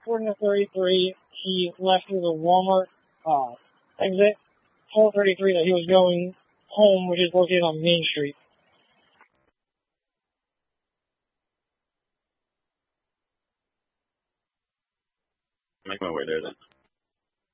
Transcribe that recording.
according to 33, he left through the Walmart exit. Told 33 that he was going home, which is located on Main Street. Make my way there then.